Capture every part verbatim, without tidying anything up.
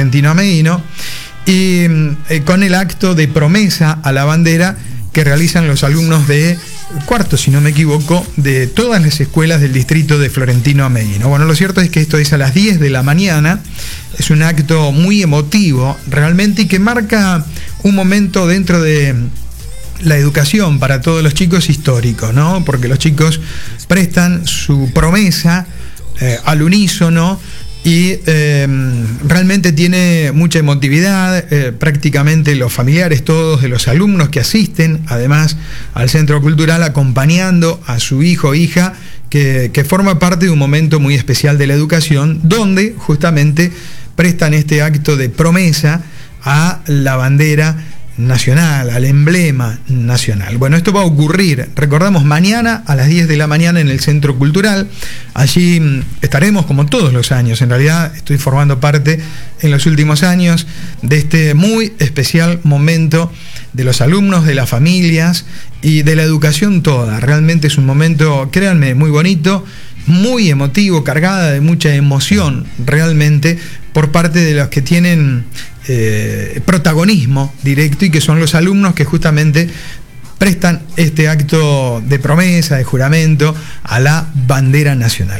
Florentino Ameguino, y eh, con el acto de promesa a la bandera que realizan los alumnos de cuarto, si no me equivoco, de todas las escuelas del distrito de Florentino Ameguino. Bueno, lo cierto es que esto es a las diez de la mañana, es un acto muy emotivo realmente y que marca un momento dentro de la educación para todos los chicos histórico, ¿no? Porque los chicos prestan su promesa eh, al unísono y eh, realmente tiene mucha emotividad. Eh, prácticamente los familiares todos de los alumnos que asisten además al centro cultural acompañando a su hijo o hija que, que forma parte de un momento muy especial de la educación, donde justamente prestan este acto de promesa a la bandera nacional, al emblema nacional. Bueno, esto va a ocurrir, recordamos, mañana a las diez de la mañana en el Centro Cultural. Allí estaremos como todos los años. En realidad estoy formando parte en los últimos años de este muy especial momento de los alumnos, de las familias y de la educación toda. Realmente es un momento, créanme, muy bonito, muy emotivo, cargada de mucha emoción realmente por parte de los que tienen eh, protagonismo directo y que son los alumnos que justamente prestan este acto de promesa, de juramento a la bandera nacional.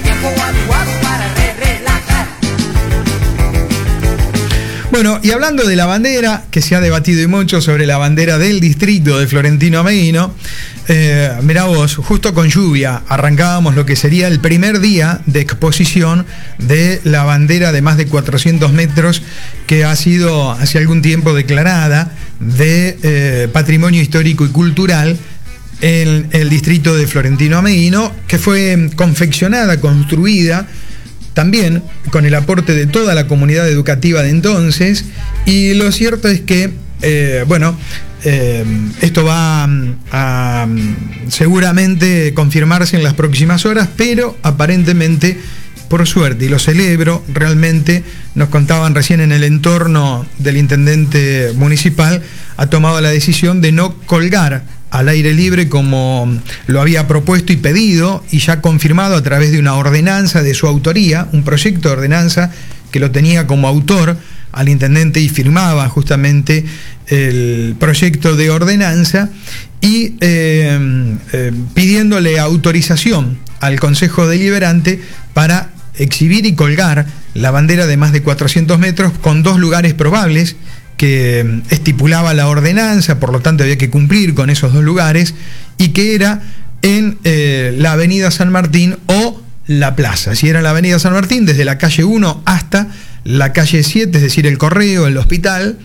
Bueno, y hablando de la bandera, que se ha debatido y mucho sobre la bandera del distrito de Florentino Ameguino, eh, mirá vos, justo con lluvia arrancábamos lo que sería el primer día de exposición de la bandera de más de cuatrocientos metros que ha sido hace algún tiempo declarada de eh, Patrimonio Histórico y Cultural en el distrito de Florentino Ameguino, que fue confeccionada, construida también con el aporte de toda la comunidad educativa de entonces, y lo cierto es que, eh, bueno, eh, esto va a, a seguramente confirmarse en las próximas horas, pero aparentemente, por suerte, y lo celebro, realmente nos contaban recién en el entorno del intendente municipal, ha tomado la decisión de no colgar al aire libre como lo había propuesto y pedido y ya confirmado a través de una ordenanza de su autoría, un proyecto de ordenanza que lo tenía como autor al intendente y firmaba justamente el proyecto de ordenanza y eh, eh, pidiéndole autorización al Consejo Deliberante para exhibir y colgar la bandera de más de cuatrocientos metros con dos lugares probables que estipulaba la ordenanza, por lo tanto había que cumplir con esos dos lugares, y que era en eh, la avenida San Martín o la plaza. Si era en la avenida San Martín, desde la calle uno hasta la calle siete, es decir, el Correo, el hospital,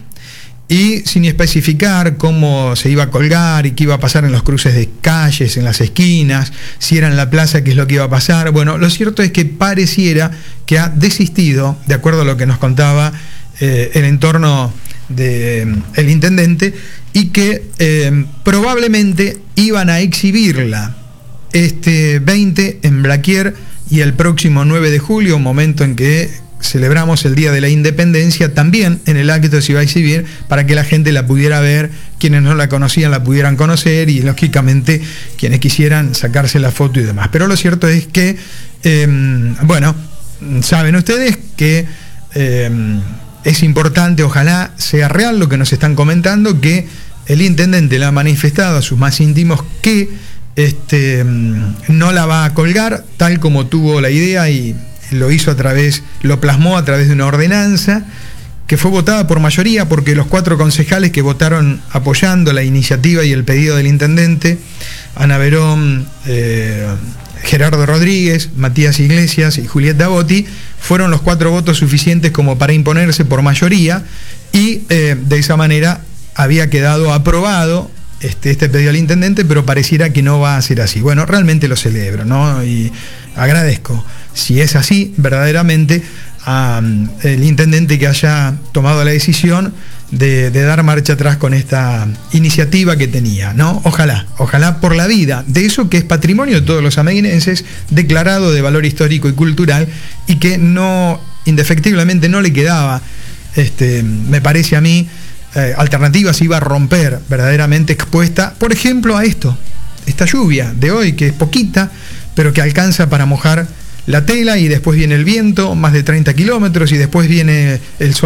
y sin especificar cómo se iba a colgar y qué iba a pasar en los cruces de calles, en las esquinas, si era en la plaza, qué es lo que iba a pasar. Bueno, lo cierto es que pareciera que ha desistido, de acuerdo a lo que nos contaba eh, el entorno del de, intendente, y que eh, probablemente iban a exhibirla este veinte en Blaquier y el próximo nueve de julio, momento en que celebramos el Día de la Independencia, también en el acto se iba a exhibir para que la gente la pudiera ver, quienes no la conocían la pudieran conocer y lógicamente quienes quisieran sacarse la foto y demás. Pero lo cierto es que, eh, bueno, saben ustedes que eh, es importante, ojalá sea real lo que nos están comentando, que el intendente le ha manifestado a sus más íntimos que este, no la va a colgar tal como tuvo la idea y lo hizo a través, lo plasmó a través de una ordenanza que fue votada por mayoría porque los cuatro concejales que votaron apoyando la iniciativa y el pedido del intendente, Ana Verón, eh, Gerardo Rodríguez, Matías Iglesias y Julieta Botti, fueron los cuatro votos suficientes como para imponerse por mayoría y eh, de esa manera había quedado aprobado este, este pedido al intendente, pero pareciera que no va a ser así. Bueno, realmente lo celebro, ¿no? Y agradezco, si es así, verdaderamente, al intendente que haya tomado la decisión de, de dar marcha atrás con esta iniciativa que tenía, ¿no? Ojalá, ojalá por la vida de eso que es patrimonio de todos los ameguinenses, declarado de valor histórico y cultural, y que no, indefectiblemente no le quedaba, este, me parece a mí, eh, alternativas, iba a romper verdaderamente expuesta, por ejemplo, a esto, esta lluvia de hoy, que es poquita, pero que alcanza para mojar la tela, y después viene el viento, más de treinta kilómetros, y después viene el sol.